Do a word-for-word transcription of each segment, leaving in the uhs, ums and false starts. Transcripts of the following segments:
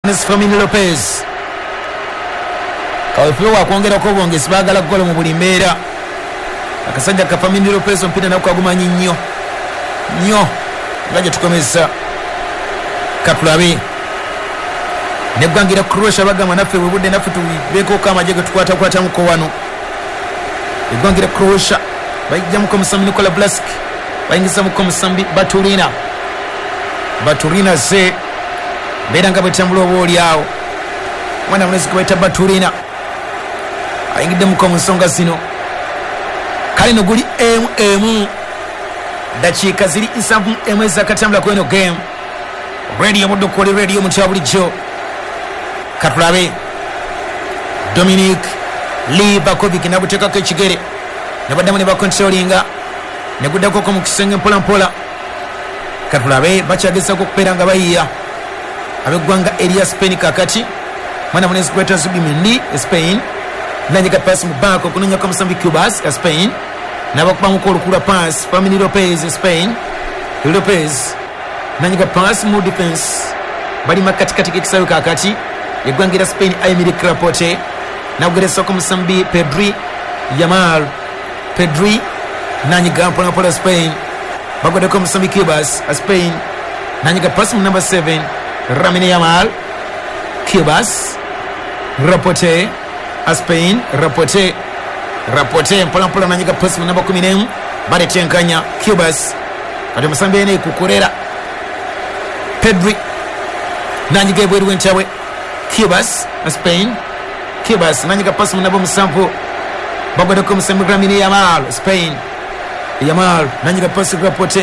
Fermin Lopez kawefiwa wakwongera ko bongezi bagala golo mu buli mbeera akasajja ka Fermin Lopez mpita nako agumanyi nnyo nnyo ngaje tukomeza katulabe negwangira Croatia bagama naffe bwebudde naffe tubeko kama jege tukwata kwata muko wano egwangira Croatia bayijja muko musambi Nikola Blask bayingisa muko musambi Baturina Baturina ze bera nga betambula oboli awo mwana mulezi kubaita Baturina ayingidde muko musonga zino kale no guli emu emu dakiika ziri nsanvu emu ezakatambula kweno game radio mudokoli radio mutya bulijjo katulabe Dominic Livakovic nabutekako ekigere nabaddamu ne bakontrolinga neguddako ko mu kisenge mpola mpola katulabe bakyagezako okubeera nga bayiya abeggwanga eria Spain kakati mwana munezi kweta Zubimendi Spain nanyiga pass mu bank okunonya ko musambi Cubas Spain nabakubamuko olukula pass Fermin Lopez Spain Lopez nanyiga pass mu defense bali makati kati kisayo kakati egwangira Spain Aymeric Laporte nagugeresa ko musambi Pedri Yamal Pedri nanyiga mpola mpola Spain bagode ko musambi Cubas Spain nanyiga pass mu number seven Lamine Yamal Cubas Laporte Spain Laporte Laporte mpola mpola nanyiga pass mu number kumi bale tenkanya Cubas kati musambi ene kukorera Pedri nanyiga ebweru wentawe Cubas Spain Cubas nanyiga pass mu number musampu bagode ko musambi Lamine Yamal Spain Yamal nanyiga pass Laporte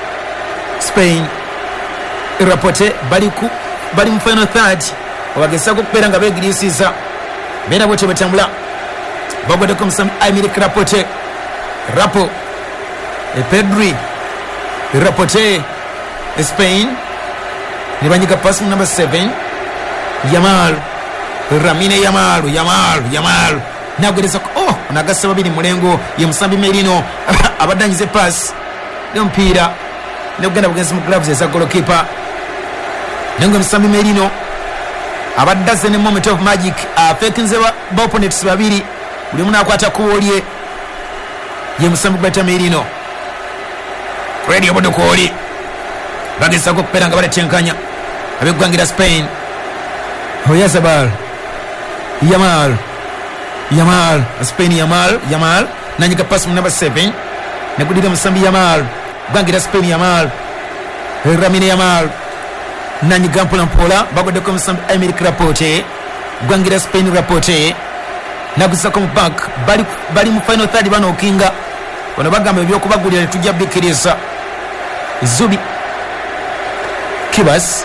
Spain Laporte bali ku bali mu final third wagesa ko kupera nga begirisiza bera bote betambula bagode ko musambi Aymeric Laporte Rapo e Pedri Laporte Spain ni banyiga pass number seven Yamal Lamine Yamal Yamal Yamal nagereza ko oh nagasa babiri mulengo ye musambi Merino abadanyize pass n'ompira n'ogenda bugenzi mu gloves za goalkeeper nengo musambi Merino abaddaze ne moment of magic afekinze ba opponents babiri buli muna akwata kuolye ye musambi bata Merino radio bodo kuoli bagesa ko kupera nga bale tenkanya abegwangira Spain Oyazabal Yamal Yamal Spain Yamal Yamal nanyiga pass mu number seven negudira musambi Yamal gwangira Spain Yamal Lamine Yamal nanyiga mpola mpola bagode ko musambi Aymeric Laporte gwangira Spain Laporte nagusa ko mu back bali bali mu final third bano kinga ono bagamba ebyokubagulira tujja bikiriza Zubi Cubas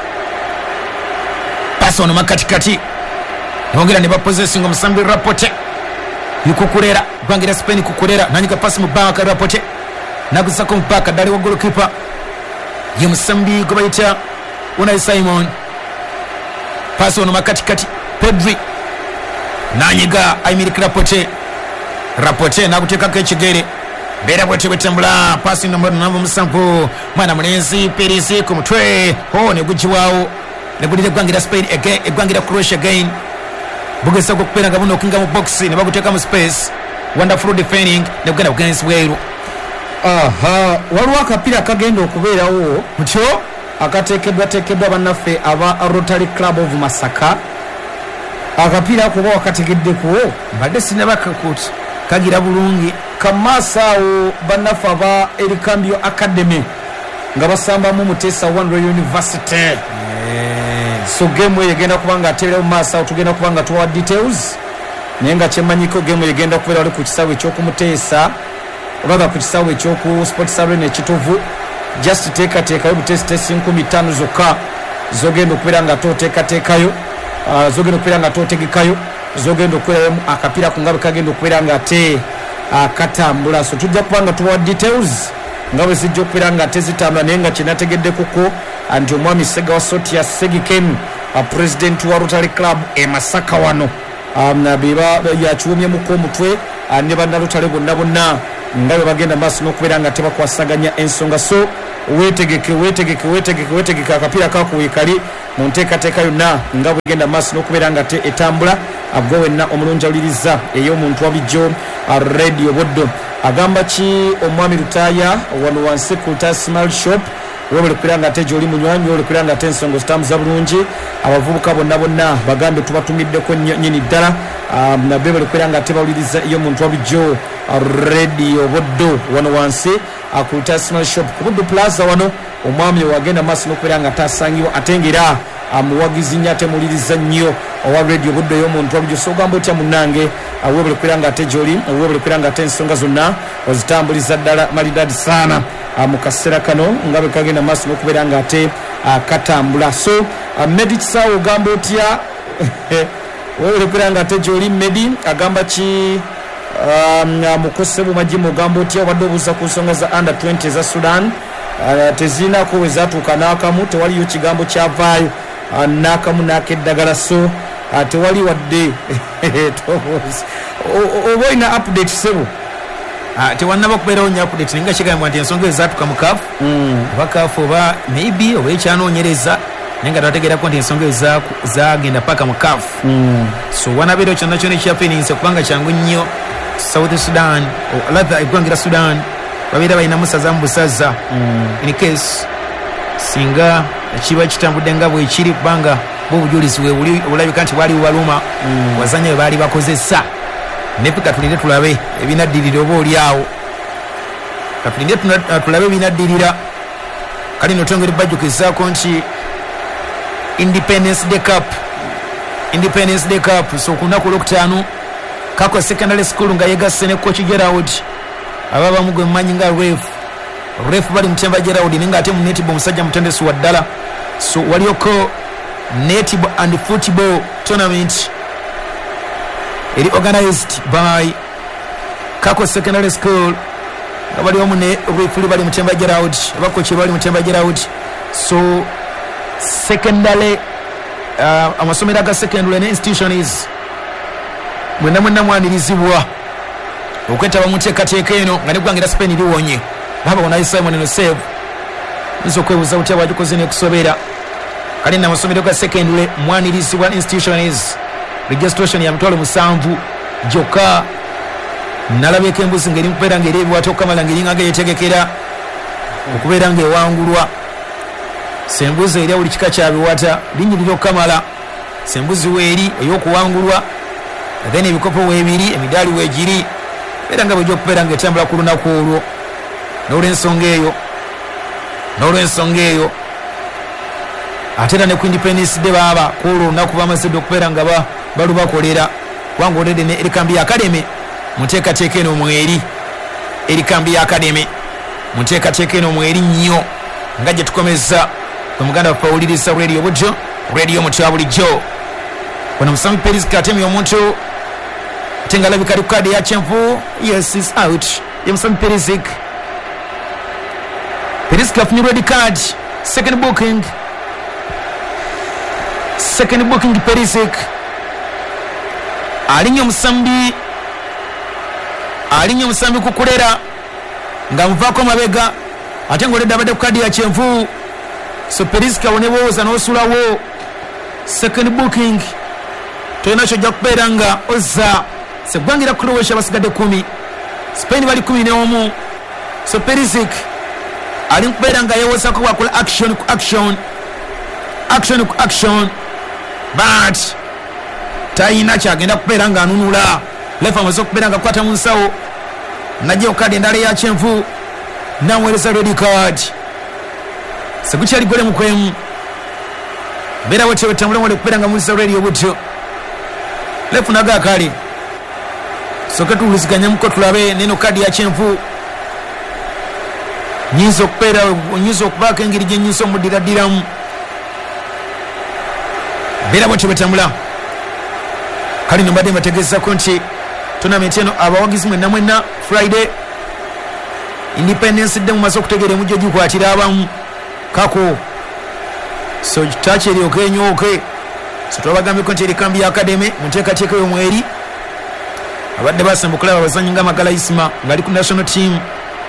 paso no makati kati nongera ne bapossessing omusambi Laporte yukukurera gwangira Spain kukurera nanyiga pass mu back Laporte nagusa ko mu back dali wa goalkeeper ye musambi gobayita Unai Simon paso no makati kati Pedri nanyiga Aymeric Laporte Laporte nakuteka ko ekigere bera bwete betambula pasi number number musampu mwana mulenzi Perisi ku mutwe ho ne gujiwawo ne gudire gwangira Spain again egwangira Croatia again bugesa ko kupera gabuno kinga mu box ne baguteka mu space wonderful defending ne gwana against Wales aha walu akapira kagenda okubeerawo mutyo akatekedwa tekedwa bannaffe aba Rotary Club of Masaka akapira kuba wakategeddeko mbadde sinabakakuti kagira bulungi Kamasaawo bannaffe aba Erikambyo Academy nga basamba mu Mutesa One University yeah. So game yegenda kubanga atebera mu Masaawo tugenda kubanga tuwa details nenga kyemanyiko game yegenda kubera wali ku kisawe ekyo kumutesa obaga ku kisawe ekyo ku Sports Arena ekitovu just take take yo test test nkumi ttaano zokka zogenda okubera nga toteka tekayo uh, zogenda okubera nga totegekayo zogenda okubera akapira ku ngabe kagenda okubera nga te akatambula so tujja kubanga tuwa details ngabe zijja okubera nga tezitambula naye nga kinategedde kuko anti omwami Sega wa Sotia Segikem a president wa Rotary Club e Masaka wano um, biba yakiwumye muko omutwe ne bannalutale bonna bonna ngabe bagenda maaso n'okubera nga tebakwasaganya ensonga so wetegeke wetegeke wetegeke wetegeke akapiira kakuwekali mu nteekateeka yonna nga bwegenda maaso n'okubeera nga te etambula agwe wenna omulunjawuliriza ey'omuntu wabijjo radio Buddo agamba ki omwami Lutaaya wano wansi ku Lutaaya Smile Shop webale kubeera nga te gy'oli munywanyi webale kubeera nga te ensonga zitambuza bulungi abavubuka bonna bonna bagambe tubatumiddeko nnyini ddala nabbe bale kubeera nga te bawuliriza ey'omuntu wabijjo radio Buddo wano wansi ku Lutaaya Smile Shop ku Buddo Plaza wano omwami wagenda maaso n'okubeera nga tasangibwa ate ng'era amuwagizi nnyo ate muliriza nnyo owa radio Buddo y'omuntu wabijjo so ogamba otya munnange webale kubeera nga ate gy'oli webale kubeera nga te ensonga zonna ozitambuliza ddala malidadi saana mu kaseera kano nga bwe kagenda maaso n'okubeera nga ate katambula so Medi Kisaawe ogamba otya webale kubeera nga ate gy'oli Medi agamba ki mukose bumajimu ogamba otya obadde obuuza ku nsonga za under twenty eza Sudan teziinaako we zaatuuka n'akamu tewaliyo kigambo kyavaayo n'akamu n'akeddagala so tewali wadde oba olina update sebo tewannaba kubeerawo nnyo update naye nga kigambibwa nti ensonga ezaatuuka mu kaafu oba kaafu oba maybe oba ekyanoonyereza naye nga twategeerako nti ensonga zagenda paka mu kaafu so wanabeerawo kyonna kyona ekyapeniinse kubanga kyangu nnyo South Sudan latha eggwanga Sudan babeera balinamu saza mu busaza in case singa kiba kitambudde nga bwekiri kubanga bwobujulizi webuli obulabika nti bwali bubaluma wazanya bwe baali bakozesa naye katulinde tulabe ebinaddirira oba oli awo katulinde tulabe ebinaddirira kali notongere bajjukizaako nti Independence Day Cup Independence Day Cup so ku lunaku olwokutaano Kako Secondary School nga yegasse ne Coach Gerald ababa mugwe mmanyi nga ref ref bali Mutemba Gerald ninga ate mu netball musajja mutendesi wa ddala so walioko netball and football tournament eri organized by Kako Secondary School abali omu ne ref bali Mutemba Gerald abakochi bali Mutemba Gerald so secondary uh, amasomero aga secondary ne institution is mwena mwena mwanirizibwa okwetaba mu nteekateeka eno nga ne gwangira Spain liwonye baba wona Simon no save nzo kwebuza utya badukoze ne kusobera kali na amasomero ga secondary mwanirizibwa institution is registration ya mtwalo musanvu joka nalabye embuzi ngeri mpera ngeri bwato kamala ngeri ngage yetegekera okubeera nge wangulwa sembuzi eri uli kika kyabiwata linyiriro kamala sembuzi weeri eyokuwangulwa then ebikopo weebiri emidali weegiri era nga bwejja okubeera nga etambula ku lunaku olwo n'olw'ensonga eyo n'olw'ensonga eyo ate era ne ku Independence Day baaba ku olwo olunaku bamazidde okubeera nga balubakolera kubanga olede ne erikambi ya akademi mu nteekateeka eno mweri erikambi ya akademi mu nteekateeka eno mweri nnyo nga gye tukomeza omuganda waffe awuliriza radio Buddo radio mutya bulijjo wano Musami Perizika atemi omuntu tengalabika ali kukadi ya kyenvu yes is out ya Musami Perizika Perizika afunye red card second booking second booking Perizika alinyo Musambi alinyo Musambi kukulera nga muvako mabega ate ngoleda abadde kukadi ya kyenvu so Perizika wonebooza n'osulawo second booking toyina kyojja kubeera nga ozza segwangira Croatia basigadde kumi Spain bali kumi n'omu so Perizika ali kubeera nga yewoozako bwakola action ku action action ku action but tayina kyagenda kubeera nga anunula lefa amaze okubeera nga kukwata mu nsawo najja kadi endala ya kyenvu namuweereza red card segukyali gole mukwemu beera wetyo wetambula mwole kubeera nga mulisa radio Buddo lefunaga akali soke tuwuliziganyamukko tulabe neno kadi ya kyenvu nyinza okubeera nyinza okubaako engeri gye nyinza omuddiradiramu beera bwetyo wetambula kali nombadde mbategeezako nti tournament eno abawagizi mwenna mwenna Friday Independence Day mumaze okutegeera emujjo gikwatira abamu kako so tachi eryoka enyooke so twabagambeko nti erikambi ya akademi mu nteekateeka y'omweri abadde basemba okulaba abazanyi nga Magala Isma ng'ali ku national team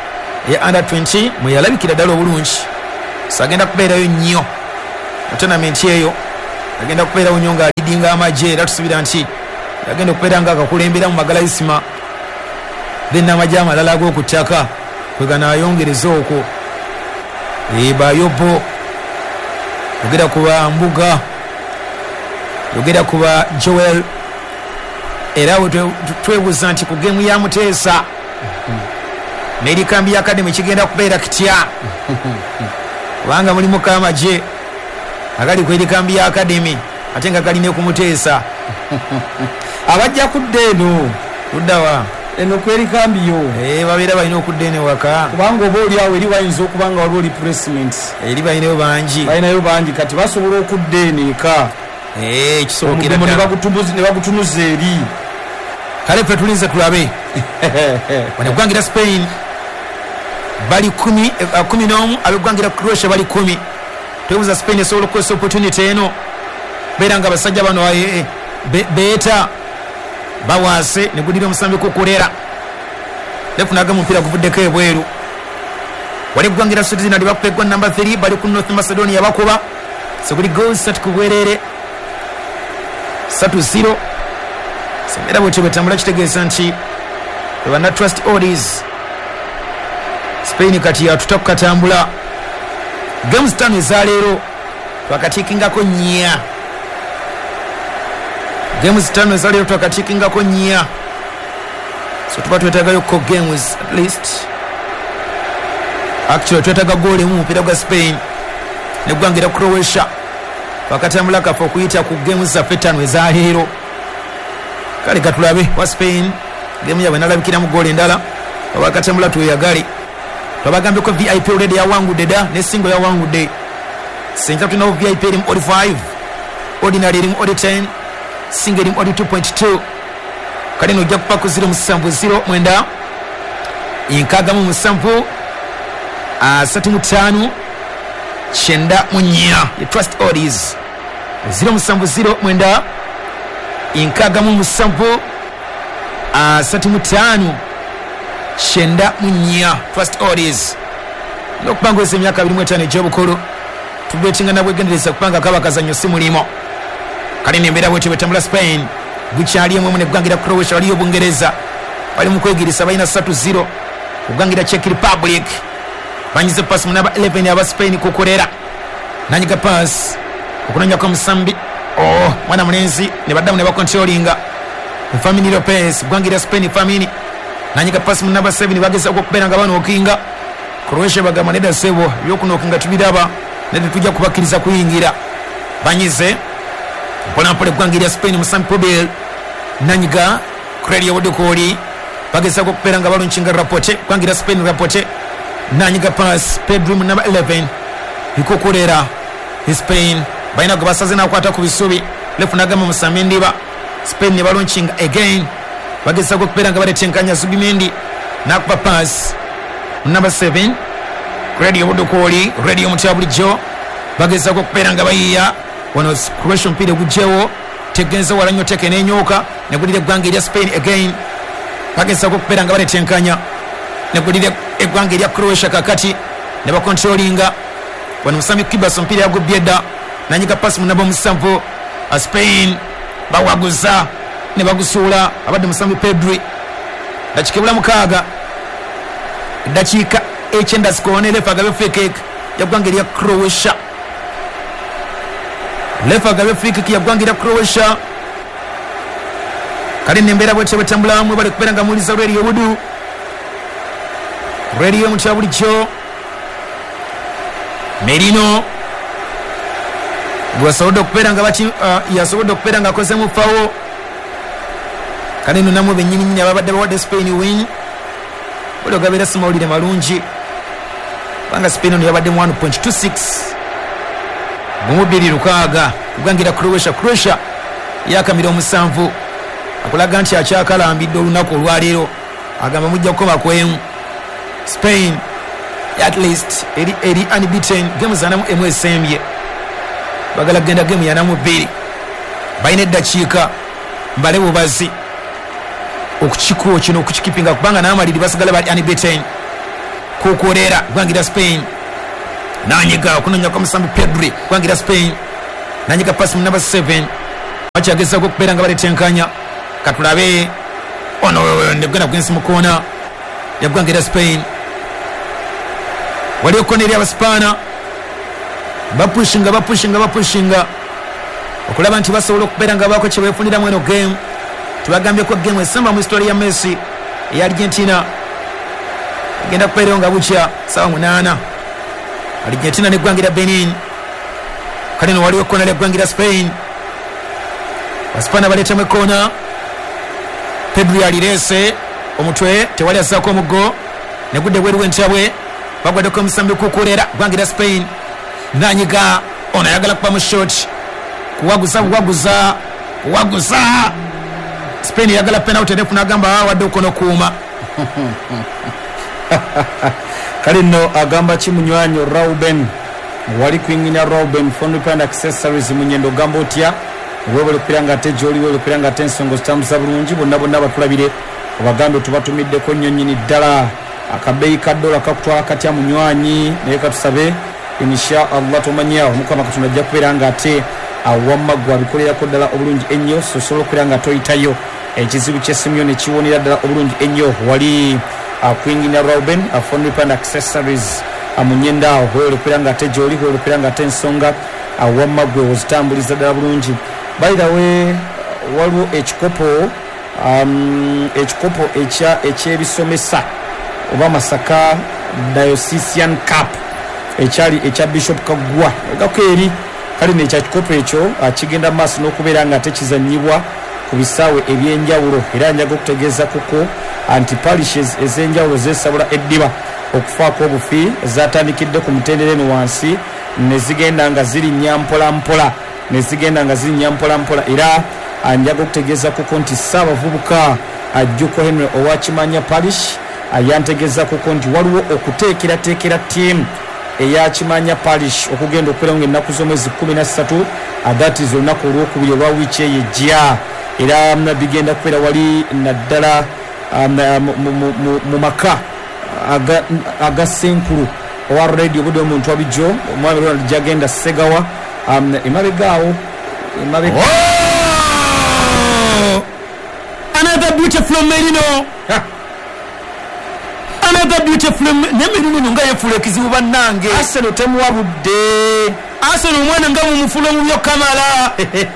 ya under twenty mweyalabikira ddala obulungi sagenda kubeerayo nnyo mu tournament eyo agenda kubeerawo nnyo ng'alidinga amagye era tusubira nti agenda okubeera nga akakulembera mu magalayisima then amagye amalala ag'okuttaka kweganayongereza okwo bayobo yogera ku bambuga yogera ku ba joel era we twebuuza nti ku gemu ya Muteesa n'erikambi ya academy kigenda kubeera kitya kubanga mulimu kamagye agali ku erikambi ya academy ate nga galine ku Muteesa abajja kudda eno kuddawa eno kwerikambiyo babeera balina okudda eno waka kubanga oba oliawo eri wayinza okubanga waliwo replacement eri balinayo bangi balinayo bangi kati basobola okudda eno eka kisobokera ne bagutunuza eri kale ffe tulinze tulabe banegwangira Spain bali kumi n'omu abegwangira Croatia bali kumi twebuuza Spain esobola okukozesa opportunity eno beera nga abasajja bano beeta bawaase ne gudira omusambi kukulera lefunaga omupiira guvuddeko ebweru wali egwangira Switzerland bakupegwa number three bali ku North Macedonia bakuba seguli goals satu ku bwerere satu zero semera bwetyo bwetambula kitegeeza nti webana trust orders Spain kati yatuta kukatambula games tano ezaleero twakatiikingako nnya games tano ezaleero twakatiikingako nnya so tuba twetagayo ko games at least actually twetaga goal emu mupiira gwa Spain negwangira Croatia twakatambula kafa okuyita ku games zaffe ttano ezaleero kale katulabe wa Spain gemu yabwe nalabikiramu goal endala twabakatambula tweyagale twabagambyeko V I P already yawangudde da ne single yawangudde senka tunawo V I P erimu odi five ordinary erimu odi ten single erimu odi two point two kale nojja kupa ku zero musanvu zero mwenda inkaaga mu musanvu asatu mu ttaano kyenda mu nnya ye trust orders zero musanvu zero mwenda inkaaga mu musanvu asatu mu ttaano kyenda mu nnya trust orders n'okubangweza emyaka abiri mu etaano egy'obukulu tubetinga nabwegendereza kubanga kaba kazanyo si mulimo kale nembeera bwetyo betambula Spain gukyali emu emu negwangira Croatia waliyo Bungereza bali mu kwegirisa balina satu zero kugwangira Czech Republic banyize pass munaba eleven aba Spain kukolera nanyiga pass okunanya kwa Musambi oh mwana mulenzi ne baddamu ne bakontrolinga Famini Lopez gwangira Spain Famini nanyiga pass munaba seven bageza okubera nga bano okinga Croatia bagama neda sebo yokuno okinga tubiraba nedi tujja kubakiriza kuyingira banyize mpona pole gwangira Spain Musambi Pobel nanyiga Credit Wodokoli bageza okubera nga balo nchinga Rapote gwangira Spain Rapote nanyiga pass Pedro munaba eleven ikokolera Spain baina go basaze nakwata ku bisubi lefunaga mu Musamendiba Spain ne balonching again bageza ko kupera nga baretenkanya Subimendi nakupa pass number seven Radio Wodokoli Radio Mutabulijo bageza ko kupera nga bayiya wano Croatia mpire gujewo tegenza walanyo tekene nyoka ne gulire gwange ya Spain again bageza ko kupera nga baretenkanya ne gulire egwange ya Croatia kakati ne ba controllinga wano Musami Kibas mpire ya gobieda nanyiga pass munabo musanvu a Spain bawaguza ne bagusula abadde Musambi Pedri dakikebula mukaga dakika echenda skone lefa gabe free kick yagwangira Croatia lefa gabe free kick yagwangira Croatia kale nembera bwete betambula amwe bali kuberanga muliza Radio Budu Radio Mutabulicho Merino gwasobola okubeera nga bati uh, yasobola okubeera nga akoze mu fawo kale nno namwe bennyini nnyini ababadde bawadde Spain win buli ogabeera si mawulire malungi kubanga Spain ono yabadde mu one point two six gumu bbiri lukaaga kugwangira Croatia Croatia yakamira omusanvu akulaga nti akyakalambidde olunaku olwaleero agamba mujja kukoma kwemu Spain at least eri, eri unbeaten game zanamu emu esembye bagala genda game yanamu bbiri balina eddakiika mbale bubazi okukikuwo kino okukikipinga kubanga n'amaliri basigala bali unbeaten kukorera gwangira Spain nanyiga kunonya kwa Musambi Pedri gwangira Spain nanyiga pass number seven achageza okupera nga baletenkanya katulabe ono ndegana kwensi mukona yagwangira Spain wali okoneri abaspana bapushinga bapushinga bapushinga okulaba nti basobola okupera nga bako kyebefunira mweno game tubagambye ko game esamba mu history ya Messi ya Argentina genda kupera nga bucha sawa munana Argentina ne gwangira Benin kale no wali okona le gwangira Spain Baspana baleta mekona Pedri alirese omutwe tewali asako mugo ne gudde bweru wentabwe bagwade ko Musambi kukorera gwangira Spain nanyiga ona yagala kuba mu shot kuwaguza kuwaguza kuwaguza Spain yagala penalty ne kunagamba wadde kono kuuma kale no agamba kimunywanyo Rauben wali kwingina Rauben Fond Pan Accessories munyendo gambotya webole piranga te joli webole piranga te nsongo stamsa bulungi bonna bonna batulabire obagambe tubatumidde ko nnyonyini ddala akabeyi ka dola kakutwala katya munywanyi naye katusabe insha Allah tumanya omukama katonda ajja kubeeranga ate awamagwa abikolerako ddala obulungi ennyo sosobola okubeera toyitayo ekizibu ky'esimiyo ne kiwonera ddala obulungi ennyo wali akwingina Rauben Fond Pan Accessories amunyenda awo webole piranga ate joli webole piranga ate ensonga awamagwe ozitambuliza ddala bulungi. By the way waliwo ekikopo um, ekikopo ekya ekyebisomesa oba Masaka Diocesan Cup ekyali ekya Bishop Kagwa gakweri kali nekya kikopo ekyo kigenda maaso n'okubeera nga tekizanyibwa ku bisaawe ebyenjawulo era njaga okutegeeza kuko anti-parishes ez'enjawulo zeesabula eddiba okufaako obufi zatandikidde ku mutendera eno wansi ne zigenda nga ziri nyampola mpola ne zigenda nga ziri nyampola mpola era njaga okutegeeza kuko nti Ssaabavubuka Ajjuko Henry owakimanya parish ayantegeeza kuko nti waliwo okuteekerateekera ttiimu eya Kimanya parish okugenda okubeera nga ennaku z'omwezi kumi na ssatu agatiza olunaku olwokubiri olwa wiiki eyo ejja era bigenda kubeera wali naddala mu maka aga Senkulu owa radio budde omuntu wabijjo omwami Ronald Jagenda Segawa emabegaawo emabega another beautiful Merino another beautiful Merino nga yefula ekizibu bannange Arsenal temuwabudde Arsenal omwana nga mumufulo mu byo Kamala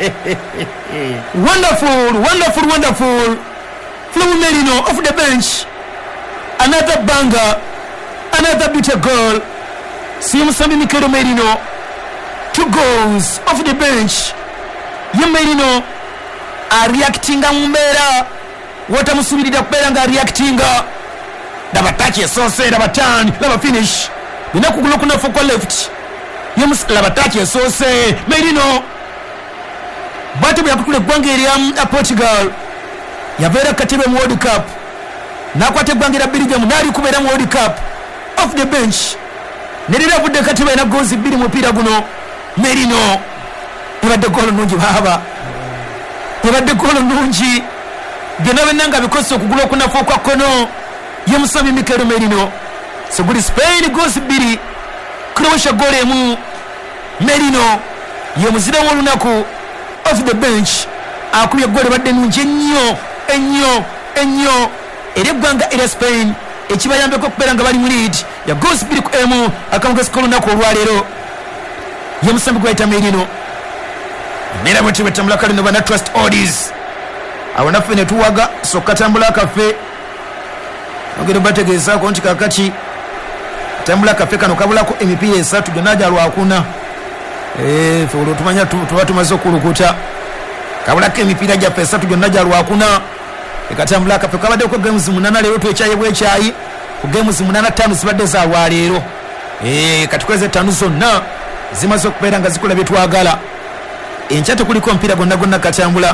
wonderful wonderful wonderful Flo Merino off the bench another banger another beautiful goal si Musambi Mikel Merino two goals off the bench ye Merino a reacting mumbeera watamusubirira kubeera nga reacting laba touch esose laba turn laba finish bina kugula kunafu kwa left ye laba touch esose Merino batu byakukule gwange eri ya Portugal yabeera katebe mu World Cup nakwate gwange Belgium nali kubeera mu World Cup off the bench nerira budde katebe na goals bbiri mu pira guno Merino ebadde golo nungi baba ebadde golo nungi byonna bennanga bikosa okugula okunafu kwa kono ye Musambi Mikel Merino so guli Spain goals bbiri Croatia goal emu Merino ye muzira w'olunaku off the bench akubye gole badde nungi ennyo ennyo ennyo era eggwanga era Spain ekibayambeko okubeera nga bali mu lead ya goals bbiri ku emu akamugeso k'olunaku olwaleero ye Musambi gwayita Merino nera bwe tibetambula kale no bana trust odds awo naffe ne tuwaga so katambula kaffe ogero bategezaako nti kakati tambula kaffe kano kabulako emipiira esatu gyonna gya lwakuna fe olwo tumanya tuba tumaze okulukuta kabulako emipiira gyaffe esatu gyonna gya lwakuna ekatambula kaffe kabaddeko games munana leero twekyayi bwekyayi ku games munana ttaano zibadde za lwaleero katukweze ttaano zonna zimaze okubeera nga zikola bye twagala enkya tekuliko omupiira gonna gonna katambula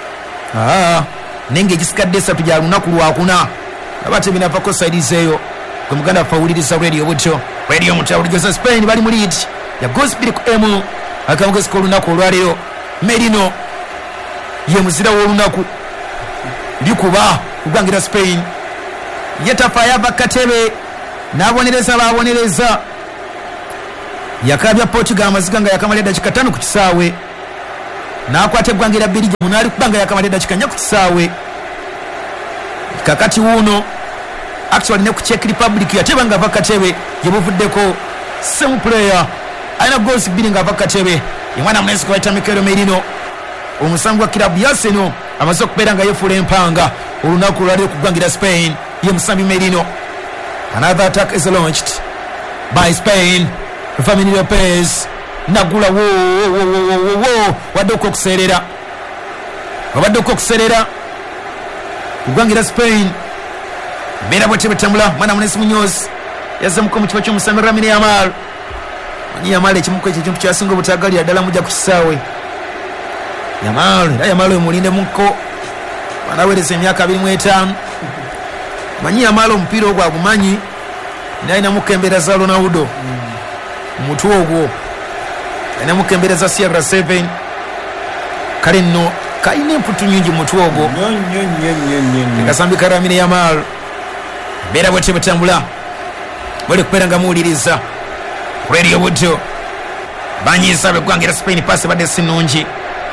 nenge egisigadde esatu gya lunaku lwakuna aba tebinavako sides eyo gwe muganda fawuliriza radio butyo radio mutawuliza Spain bali mu lead ya goals bbiri ku emu akamugeso k'olunaku olwaleero Merino ye muzira w'olunaku likuba kugwangira Spain yetafaya bakatebe n'abonereza babonereza yakabya Portugal amaziga nga yakamala eddakiika ttaano ku kisaawe n'akwata eggwanga erya Belgium n'ali kubanga yakamala eddakiika nnya ku kisaawe kakati wuuno actually ne ku Czech Republic yateba nga ava katebe yebuvuddeko same player alina goals bbiri nga ava katebe ye mwana munesi gwe bayita Mikel Merino omusango gwa kilabu ya Arsenal amaze okubeera nga yefuula empanga olunaku lwali okugwangira Spain ye musambi Merino. Another attack is launched by Spain. Family Lopez nagula wo wo wo wo wo wadoko kuserera wadoko kuserera kugwangira Spain bera bote betambula mwana munesi munyozi yaza muko mu kiba cyo musambi Lamine Yamal Yamal ekimuko ekyo kintu kyasinga obutagali adala mujja kukisawe Yamal era Yamal omulinde muko banawereza emyaka abiri mu etaano manyi Yamal omupiira ogwo agumanyi naye namukembera za Ronaldo mutu ogwo ene mukembera C R seven kale nno kaine mputu nyingi mutu ogwo kasambi Lamine Yamal bera bwete betambula bole kupera nga muuliriza radio buto banyisa begwangira Spain passe badde sinungi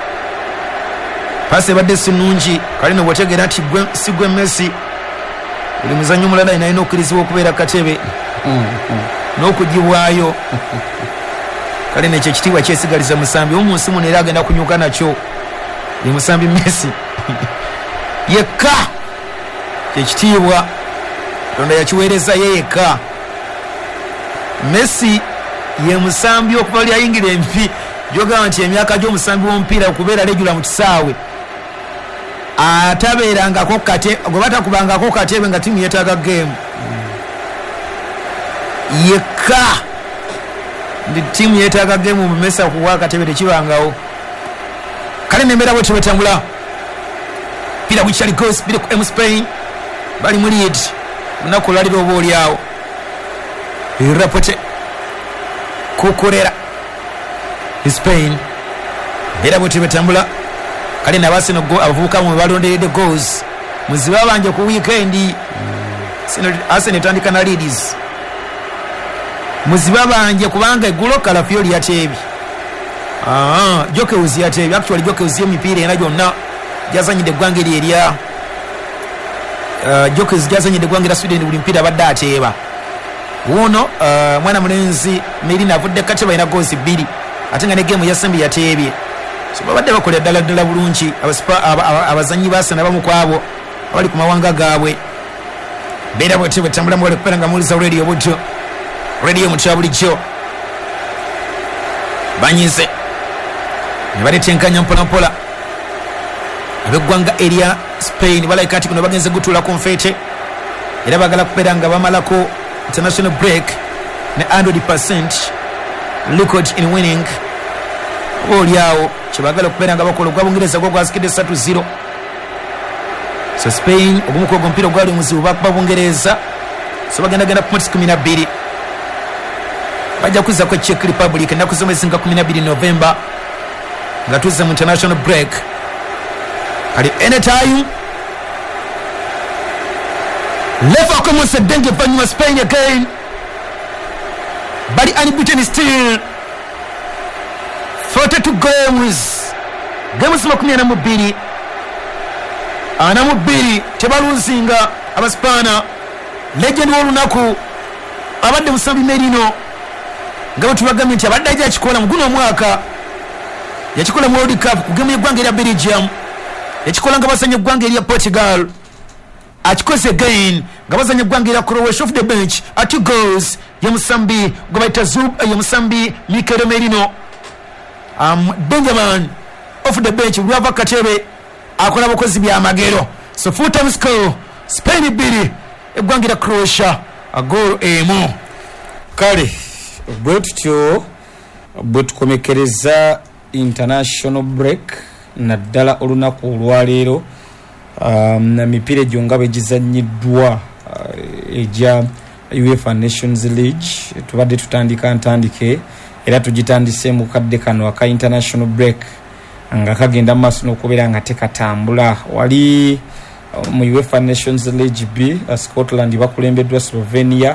passe badde sinungi kale no botegera ati gwe sigwe Messi uli muzanyo mulala ina ino okkirizibwa okubeera katebe n'okugibwayo kale nekyo ekitiibwa kyesigaliza musambi omunsi muno era agenda kunyuka nakyo ye musambi Messi yekka kyekitiibwa Katonda yakiweereza ye yekka. Messi ye musambi okuva lya yingira empi gyogamba nti emyaka gy'omusambi w'omupiira okubeera regular mu kisaawe atabeerangako kate gwe batakubangako katebe nga timu yeetaaga game yekka ndi timu yeetaaga game mu Messi okuwa katebe tekibangawo kale nembeera bwe tebetambula pira wichali goes bire ku M Spain bali mu lead lunaku lwaliro oba oliawo irapote kukorera Spain era bwe tebetambula kale nabasino go avubuka mu balonderedde goals muziba banje ku weekend sino Arsenal tandika na leads muziba banje kubanga egulo Kalafiori yatebi ah joke uzi yatebi actually joke uzi emipira ena jonna jazanyide gwange lyeria uh, joke jazanyide gwange la Sweden buli mpira badde ateba wono uh, mwana mulenzi Merino avudde kateba ina goals bbiri atenga ne game ya Sembi yatebye so babadde bakolera ddala ddala bulungi abazanyi basana bamu kwabo abali ku mawanga gaabwe bera bwe tebetambula mu lekupera nga muliza radio buto radio muchabulijjo banyize ne baletenkanya mpola mpola abeggwanga area Spain balaika ati kuno bagenze gutula ku nfeete era bagala kupera nga bamalako international break ne one hundred percent record in winning oliawo kyebagala kupera nga bakola gwa Bungereza gwo gwasikidde three zero so Spain ogumuko gwo mpira gwali muzibu bakba Bungereza so bagenda genda ku points kumi na bbiri bajja kuza ku Czech Republic na kuzoma zinga kumi na bbiri November nga tuza mu international break kali anytime lefa como se denge banyuma Spain again bali unbeaten still forty-two goals games makumi ana mubiri ana mubiri tebalunzinga abaspana legend wolunaku abadde musambi Merino ngabo tubagamye nti abadde ajja kikola muguno omwaka yakikola mu World Cup ku game y'eggwanga erya Belgium yakikola nga basanye eggwanga erya Portugal akikoze again nga basanye eggwanga erya Croatia off the bench at two goals ye musambi gwe bayita Zub ye musambi Mikel Merino um, Benjamin off the bench Ruava Katebe akola bukozi bya magero so full time score Spain biri eggwanga erya Croatia a goal emu kale bwe tutyo bwe tukomekereza international break naddala olunaku olwaleero um, na mipira egyo nga bwe gizannyiddwa uh, eja UEFA Nations League tubadde tutandika ntandike era tugitandise mu kadde kano aka international break nga kagenda maaso n'okubeera nga tekatambula wali uh, mu UEFA Nations League B uh, Scotland bakulembeddwa Slovenia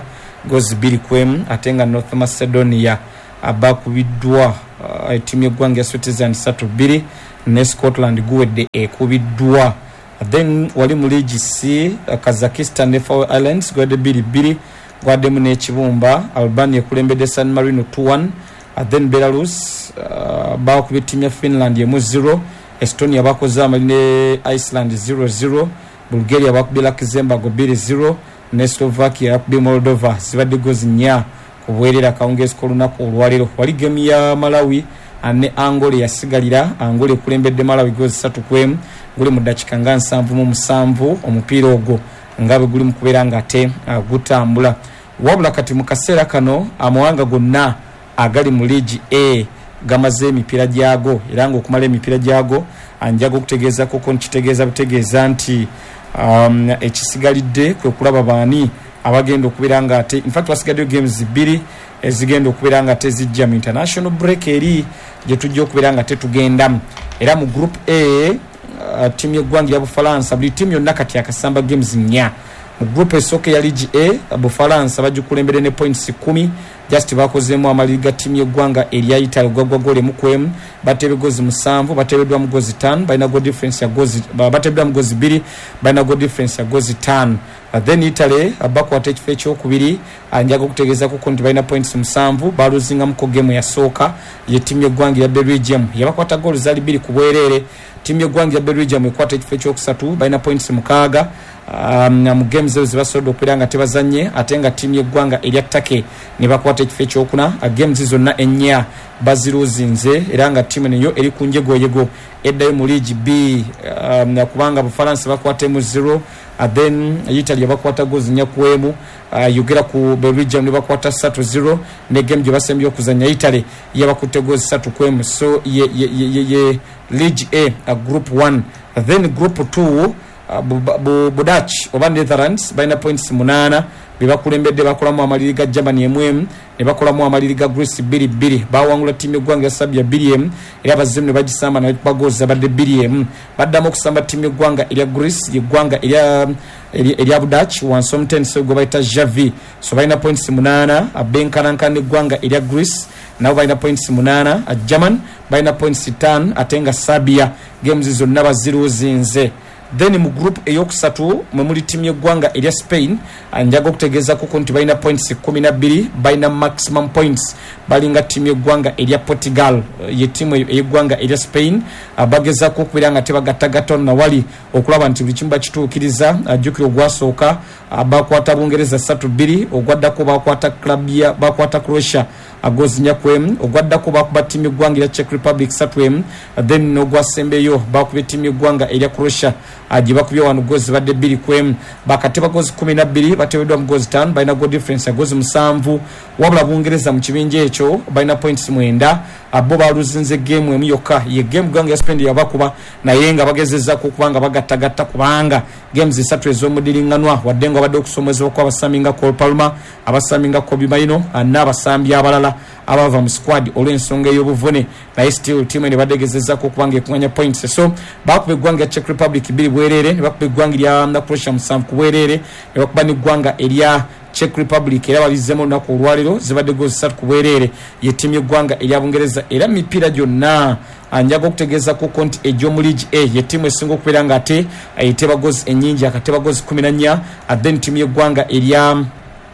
gozi bbiri ku emu ate nga North Macedonia abakubiddwa uh, timu y'eggwanga ya Switzerland ssatu bbiri ne Scotland guwedde ekubiddwa. Then wali mu League C uh, Kazakhstan ne Faroe Islands guwedde bbiri bbiri gwaddemu n'ekibumba. Albania ekulembedde San Marino two one. Uh, then Belarus uh, bakubye timu ya Finland emu zero. Estonia bakoze amali ne Iceland zero zero. Bulgaria bakubye Luxembourg bbiri zero ne Slovakia bakubye Moldova zibadde gozi nnya kubwerera kawungeezi k'olunaku olwaleero. Wali gemu ya Malawi ne Angola yasigalira. Angola ekulembedde Malawi gozi ssatu ku emu guli mu ddakiika nga nsanvu mu musanvu omupiira ogwo nga bwe guli mu kubeera ng'ate uh, gutambula. Wabula kati mu kaseera kano amawanga gonna agali mu League A gamaze emipiira gyago era ng'okumala emipiira gyago anjaga okutegeeza koko nkitegeeza butegeeza nti um, ekisigalidde kwe kulaba baani abagenda okubeera ng'ate in fact wasigaddeyo games bbiri ezigenda okubeera ng'ate zijja mu international break eri gye tujja okubeera nga tetugendamu. Era mu group A uh, tiimu y'eggwanga ya Bufalansa buli tiimu yonna kati akasamba games nnya. Mu group esooka ya League A Bufalansa bagikulembere ne points kumi just bakozeemu amaliri ga tiimu y'eggwanga erya Italy gwagwa gole mu kwemu batebe gozi musanvu batebeddwa mu gozi ttaano balina goal difference ya gozi batebeddwa mu gozi bbiri balina goal difference ya gozi ttaano. Uh, then Italy bakwata ekifo ekyokubiri anjaga okutegeeza kuko nti balina points musanvu baluzingamuko gemu yasooka ye tiimu y'eggwanga ya Belgium yabakwata goal zaali bbiri ku bwereere. Tiimu y'eggwanga ya Belgium ekwata ekifo ekyokusatu balina points mukaaga. Um, mu games ezo zibasobodde okubeera nga tebazanye ate nga tiimu y'eggwanga erya Turkey ne bakwata ekifo ekyokuna. Uh, games zonna ennya baziruzinze era nga tiimu neyo eri ku njegoyego eddayo mu League B um, kubanga Bufalansa bakwata emu zero. Uh, then Italy bakwata gozi nnya ku emu. Uh, yogera ku Belgium ne bakwata ssatu zero ne game gye basembye okuzanya Italy yabakutte gozi ssatu ku emu. So ye, ye, ye, ye, ye League A uh, group one. Uh, then group two uh, Budach oba Netherlands balina points munana bebakulembedde bakolamu amaliri ga Germany emu emu ne bakolamu amaliri ga Greece bbiri bbiri bawangula tiimu y'eggwanga ya Serbia bbiri emu era abazzemu ne bagisamba ne bagoza badde bbiri emu. Baddamu okusamba tiimu y'eggwanga erya Greece y'eggwanga erya erya Budach wansi omutendesi so gwe bayita Xavi so balina points munana abenkanankana eggwanga erya Greece nabo balina points munana. German balina points ttaano ate nga Serbia games zonna baziruzinze. Then mu group eyokusatu mwe muli tiimu y'eggwanga erya Spain anjaga okutegeeza kuko nti balina points kumi na bbiri balina maximum points balinga tiimu y'eggwanga erya Portugal ye tiimu ey'eggwanga erya Spain bagezaako okubeera nga tebagattagatta na wali okulaba nti buli kimu bakituukiriza. Ajjukira ogwasooka bakwata Bungereza ssatu bbiri ogwaddako bakwata Clubia bakwata Croatia agozi nnya ku emu ogwaddako bakuba tiimu y'eggwanga erya Czech Republic ssatu emu. Then n'ogwasembeyo bakubye tiimu y'eggwanga erya Croatia gye bakubye wano gozi badde bbiri ku emu. Bakateba gozi kumi na bbiri batebeddwa mu gozi ttaano balina goal difference ya gozi musanvu. Wabula Bungereza mu kibinja ekyo balina points mwenda abo baluzinze game emu yokka ye game gwanga ya Spain yabakuba naye nga bagezezzaako okubanga bagattagatta kubanga games esatu ez'omudiringanwa wadde nga badde okusomezebwa kw'abasaminga Cole Palmer abasaminga Kobe Maino n'abasambi abalala abava mu squad olw'ensonga ey'obuvune naye still team ne badegezezzaako okubanga ekuŋŋanya points. So bakuba eggwanga ya Czech Republic bbiri bwereere ne bakuba eggwanga erya Croatia musanvu ku bwereere ne bakuba n'eggwanga erya Czech Republic era balizzemu olunaku olwaleero zibadde gozi ssatu ku bwereere ye ttiimu y'eggwanga erya Bungereza era mipiira gyonna anjaga okutegeeza kuko nti egy'omu League A ye ttiimu esinga okubeera ng'ate eteba gozi ennyingi akateba gozi kumi na nnya then ttiimu y'eggwanga erya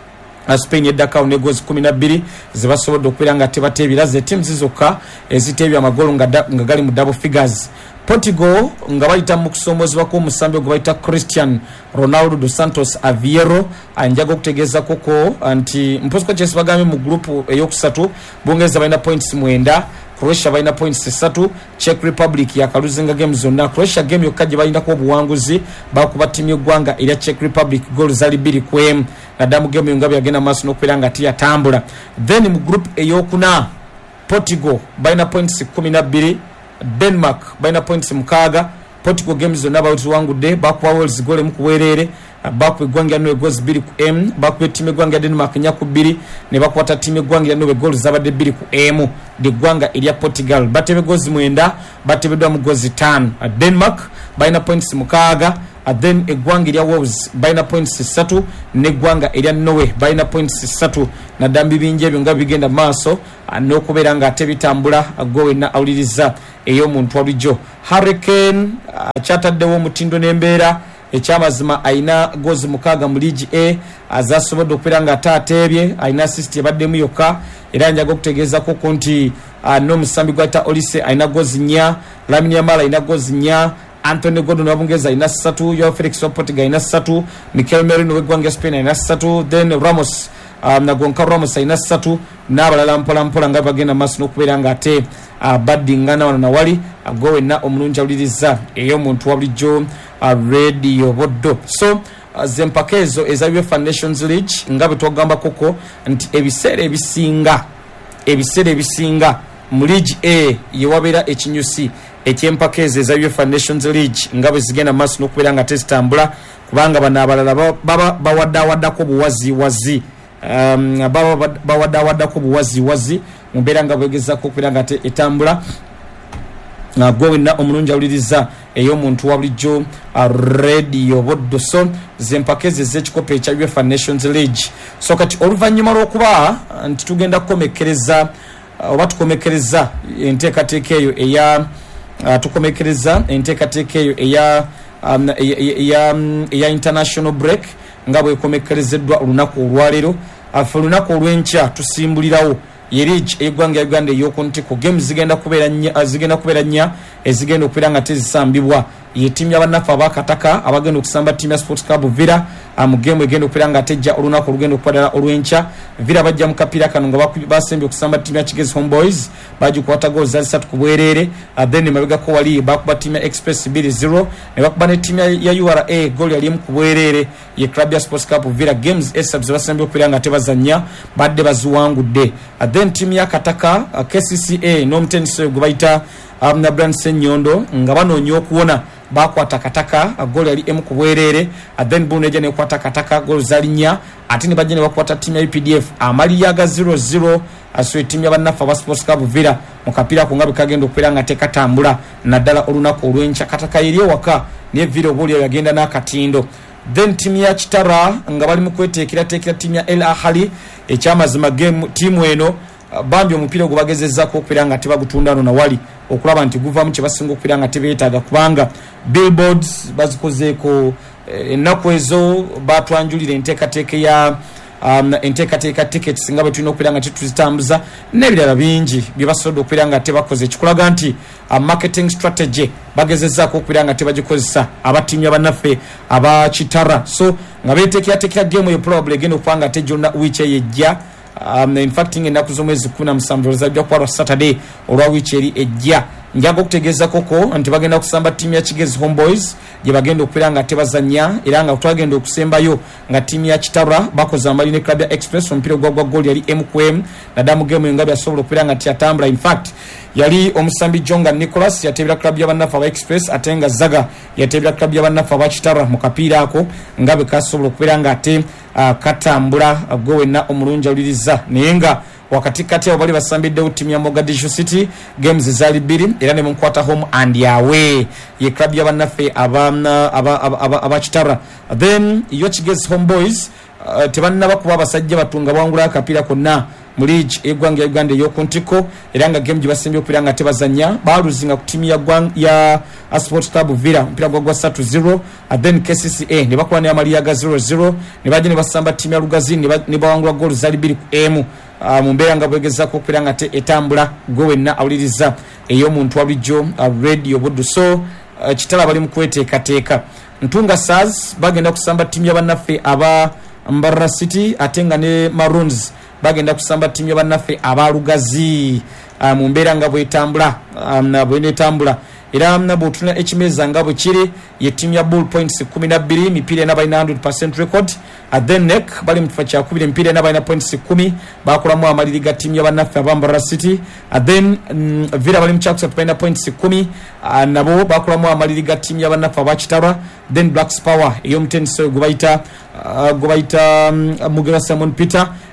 Spain eddakawo ne gozi kumi na bbiri zibasobodde okubeera nga tebateebira ze ttiimu zizokka eziteebya amagolo nga gali mu double figures. Portugal nga bayita mu kusoomozebwa kw'omusambi gwe bayita Cristiano Ronaldo dos Santos Aveiro anjaga okutegeeza koko nti mpoziko kyesi bagambye mu gurupu ey'okusatu Bungereza balina points mwenda Croatia balina points esatu Czech Republic yakaluzinga game zonna. Croatia game yokka gye balinako obuwanguzi bakuba ttiimu y'eggwanga erya Czech Republic goal zali bbiri ku emu naddamu game nga byagenda maaso n'okubeera nga tiyatambula. Then mu group ey'okuna Portugal balina points kumi na bbiri Denmark balina points mukaaga. Portugal games zonna baziwangudde bakuba Wales goal emu ku bwereere bakuba eggwanga lya Norway goals bbiri ku emu bakuba ttiimu y'eggwanga ya Denmark nnya ku bbiri ne bakwata ttiimu y'eggwanga ya Norway goals zabadde bbiri ku emu ly'eggwanga erya Portugal batebe goals mwenda batebeddwa mu goals ttaano. Denmark balina points mukaaga uh, then eggwanga erya Wolves balina points ssatu neggwanga erya Norway balina points ssatu naddambi bingi ebyo nga bigenda maaso uh, n'okubeera nga ate bitambula uh, gwe wenna awuliriza ey'omuntu wabulijjo. Hurricane uh, kyataddewo omutindo n'embeera ekyamazima ayina gozi mukaaga mu League A azasobodde okubeera nga ate ateebye ayina assist ebaddemu yokka era njaga okutegeezako ko nti uh, n'omusambi gwayita Olise ayina gozi nnya, Lamine Yamal ayina gozi nnya, Anthony Gordon wabungeza ayina ssatu, Joao Felix Wapotiga ayina ssatu, Mikel Merino w'eggwanga Spain ayina ssatu, then Ramos um, nagonka Ramos ayina ssatu n'abalala mpola mpola nga bagenda maaso n'okubeera nga ate uh, baddingana wano nawali uh, gwe wenna omulungi awuliriza ey'omuntu wa bulijjo uh, radio boddo. So uh, zempaka ezo eza UEFA Nations League nga bwe twagamba koko nti ebiseera ebisinga ebiseera ebisinga mu League A yewabeera ekinyusi ekyempaka ezo eza UEFA Nations League nga bwe zigenda maaso n'okubeera nga tezitambula kubanga bano abalala baba bawaddawaddako buwaziwazi um, baba bawaddawaddako buwaziwazi mu mbeera nga bwegezako okubeera nga etambula uh, gwe wenna omulungi awuliriza ey'omuntu wa bulijjo uh, radio boddo. So zempaka ezo ez'ekikopo ekya UEFA Nations League. So kati oluvannyuma lw'okuba nti tugenda kukomekereza oba tukomekereza enteekateeka eyo eya uh, tukomekereza enteekateeka eyo eya um, eya eya international break nga bwekomekerezeddwa olunaku olwaleero afe olunaku olw'enkya tusimbulirawo yerige eggwanga Uganda ey'okuntiko games zigenda kubeera nnya zigenda kubeera nnya ezigenda okubeera nga tezisambibwa ye tiimu y'abannaffe abakataka abagenda okusamba tiimu ya Sports Club Villa mu game egenda okubeera nga tejja olunaku olugenda okupadala olw'enkya. Villa bajja mu kapiira kano nga basembye okusamba tiimu ya Kigezi Homeboys bagikwata goal za ssatu ku bwereere then mabegako wali bakuba tiimu ya Express bbiri zero ne bakuba ne tiimu ya U R A goal yali emu ku bwereere ye club ya Sports Club Villa. Games esatu ze basembye okubeera nga tebazannya badde baziwangudde. Then tiimu ya Kataka K C C A n'omutenisi gwe bayita um, na Brand Senyondo nga banoonya okuwona bakwata Kataka goal yali emu ku bwereere then buneja ne kwata Kataka goal zali nnya ate ne bajja ne bakwata tiimu ya U P D F amali yaga zero zero aswe tiimu y'abannaffe aba Sports Club Villa mu kapiira ko nga bwe kagenda okubeera nga tekatambula naddala olunaku olw'enkya. Kataka yeri ewaka ne Villa obuulira yagenda n'akatindo. Then tiimu ya Kitara nga bali mu kweteekerateekera tiimu ya El Ahly ekyamazima game tiimu eno bambi omupiira gwe bagezezzaako okubeera nga tebagutunda no nawali okulaba nti guvaamu kye basinga okubeera nga tebeetaaga kubanga billboards bazikozeeko ennaku ezo batwanjulira enteekateeka ya um, enteekateeka tickets nga bwe tulina okubeera nga tetuzitambuza n'ebirala bingi bye basobodde okubeera nga tebakoze ekikulaga nti uh, marketing strategy bagezezzaako okubeera nga tebagikozesa abatiimu abannaffe aba Kitara. So nga beeteekerateekera game eyo probably egenda okuba nga tejjonna wiiki eyo ejja. Um, in fact ennaku z'omwezi kumi na musanvu zajja kuba lwa Saturday olwa wiiki eri ejja. Njaga okutegeeza koko nti bagenda kusamba tiimu ya Kigezi Homeboys gye bagenda okubeera nga tebazannya era nga twagenda okusembayo nga tiimu ya Kitara bakoze amali ne club ya Express omupiira ogwagwa goal yali emu ku emu naddamu game eyo nga byasobola okubeera nga tyatambula. In fact yali omusambi Jonga Nicholas yatebera club y'abannaffe aba Express ate nga Zaga yatebera club y'abannaffe aba Kitara mu kapiira ako nga bwe kasobola okubeera nga ate uh, katambula uh, gwe wenna omulungi awuliriza naye nga wakati kati abo bali basambiddewo tiimu ya Mogadishu City games zaali bbiri era ne munkwata home and away ye club y'abannaffe aba aba aba, aba Kitara. Then yo Kigezi Homeboys uh, tebannaba kuba abasajja batunga bwangula akapiira konna mu league eggwanga Uganda ey'okuntiko era nga game gye basembye okubeera nga tebazannya baaluzinga ku tiimu ya, ya Sports Club Villa omupiira gwagwa ssatu zero. Then K C C A ne bakola n'amali yaga zero zero ne bajja ne basamba tiimu ya Lugazi ne bawangula goal zaali bbiri ku emu. Uh, mu mbeera nga bwegezzaako okubeera nga etambula gwe wenna awuliriza ey'omuntu wa bulijjo uh, radio buddu. So uh, Kitala bali mu kweteekateeka. Ntunga Stars bagenda kusamba tiimu y'abannaffe aba Mbarara City ate nga ne Maroons bagenda kusamba tiimu y'abannaffe aba Lugazi uh, mu mbeera nga bwetambula um, bwenetambula era nabo tuna ekimeeza nga bwe kiri ye tiimu ya Bull points kumi na bbiri mipiira ena balina one hundred percent record. Uh, then neck bali mu kifo kyakubiri emipiira ena balina points kumi bakolamu amaliri ga tiimu y'abannaffe aba Mbarara City. Uh, then um, Villa bali mu kyakusatu balina points kumi uh, nabo bakolamu amaliri ga tiimu y'abannaffe aba Kitara. Then Blacks Power ey'omutenisi gwe bayita uh, gwe bayita um, Mugera Simon Peter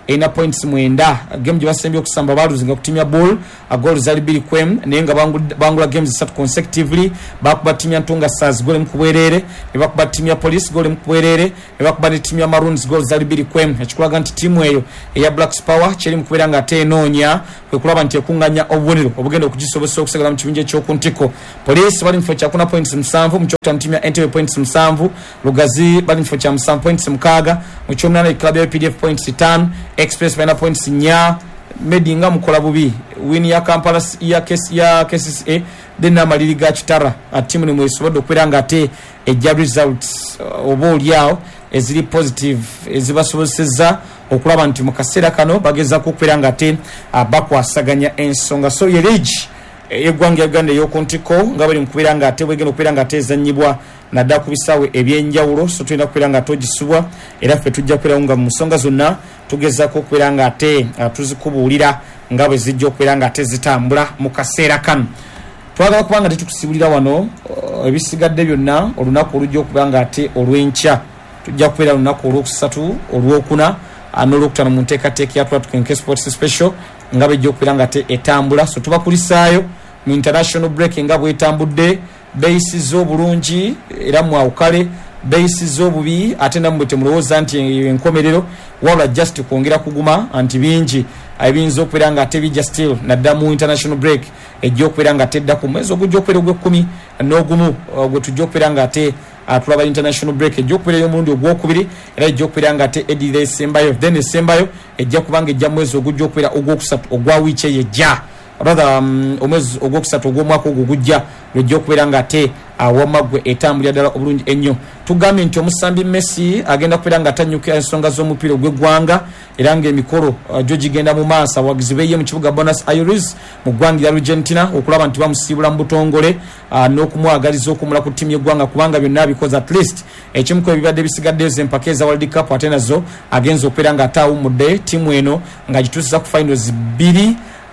ena points mwenda. Game jibasembye okusamba baluzinga kutimya ball agol zali bili kwem nenga bangula games satu consecutively bakuba timya Ntunga Stars gole mukubwerere ne bakuba timya Police gole mukubwerere ne bakuba timya Maroons gol zali bili kwem ekikulaga nti timu eyo eya Black Power cheri mukubera nga ate enonya kwe kulaba nti ekunganya obubonero obugenda okugisobesa okusegala mu kibinja ekyokuntiko. Police bali mfo kya kuna points musanvu muchokta timya Entebbe points musanvu Lugazi bali mfo kya musanvu points mukaga muchomnana club ya P D F points tano Express bana points nya Medinga mukola bubi win ya Kampala ya kesi ya K C C A dena maliri ga Kitara atimu ni mwesobodo kwiranga ate eja results uh, oboli yao ezili positive ezibasoboseza okulaba nti mukasera kano bageza kukwiranga ate abakwasaganya ensonga so yeliji egwange agande yokontiko ngabali mkwiranga ate bwegeno kwiranga ate zanyibwa nadda kubisawe ebyenjawulo so twina kwiranga togisubwa era fe tujja kwiranga mu nsonga zonna tugeza ko kwiranga ate tuzikubulira ngabwe zijjo kwiranga ate zitambula mu kaseera kano twagala kubanga tetukusibulira wano ebisigadde byonna olunaku olujja okubanga ate olwencha tujja kwera olunaku olwokusatu olwokuna anolokutano mu nteekateeka ya Twatukenke Sports Special ngabe ejja okubanga ate etambula so tubakulisaayo mu international break ngabwe etambudde base z'obulungi era mwawukale base z'obubi ate namwe temulowooza nti enkomerero wabula just kwongera kuguma anti bingi ebiyinza okubeera nga ate bijja still nadda mu international break ejja okubeera nga ate edda ku mwezi ogujja okubeera ogw'ekkumi n'ogumu gwe tujja okubeera nga ate tulaba international break ejja okubeera omulundi ogwokubiri era ejja okubeera nga ate eddira esembayo then esembayo ejja kubanga ejja mwezi ogujja okubeera ogwokusatu ogwa wiiki eyo ejja rather um, omwezi ogwokusatu ogw'omwaka ogwo gujja lwejja okubeera nga ate awamagwe etambulira ddala obulungi ennyo. Tugambye nti omusambi Messi agenda kubeera nga atanyuka ensonga z'omupiira ogw'eggwanga era ng'emikolo uh, gyo gigenda mu maaso abawagizi b'eye mu kibuga Buenos Aires mu ggwanga lya Argentina okulaba nti bamusiibula mu butongole uh, n'okumwagaliza okumula ku ttiimu y'eggwanga kubanga byonna bikoze at least ekimu ku ebibadde bisigaddeyo z'empaka eza World Cup ate nazo agenza okubeera nga ataawummudde ttiimu eno nga gituusiza ku finals bbiri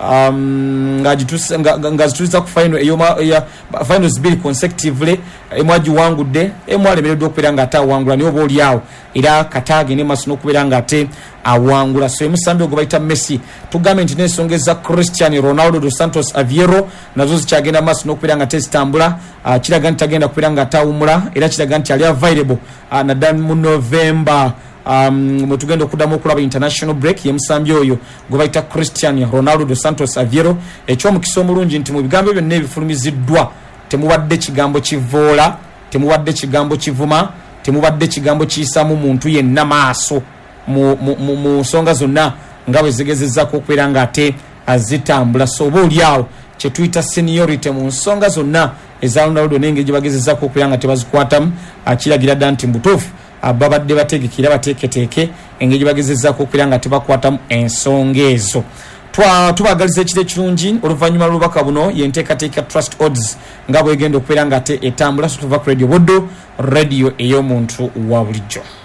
um ngajitusa ngazitusa ku final eyoma ya finals bill consecutively emwaji wangudde emwalemeredde okubeera nga ata wangula niyo boli yawo era katage ne maso nokubeera nga ate awangula so emusambi ogwo bayita Messi tugambe nti n'ensongeza Cristiano Ronaldo dos Santos Aveiro nazo zikyagenda maso nokubeera nga tezitambula uh, kiraga nti agenda kubeera nga atawumula era kiraga nti ali available uh, nadda mu November um mutugenda okudamu okulaba international break yemusambi oyo gwe bayita Cristiano Ronaldo dos Santos Aveiro ekyo mukisa omulungi nti mu bigambo byonna ebifulumiziddwa temubadde kigambo kivoola temubadde kigambo kivuma temubadde kigambo kiyisaamu muntu yenna maaso mu, mu, mu, mu nsonga zonna nga bwe zigezezzaako okubeera nga ate azitambula so oba oliawo kye tuyita seniority mu nsonga zonna eza Ronaldo n'engeri gye bagezezzaako okubeera nga tebazikwatamu akiragira dda nti mbutuufu ababadde bategekera bateeketeeke engeri bagezezzaako okubeera nga tebakwatamu ensonga ezo. Tubagaliza ekiro ekirungi oluvannyuma lw'obubaka buno yenteekateeka Trust Odds nga bwegenda okubeera nga ate etambula so tuva ku radio Buddo radio ey'omuntu wa bulijjo.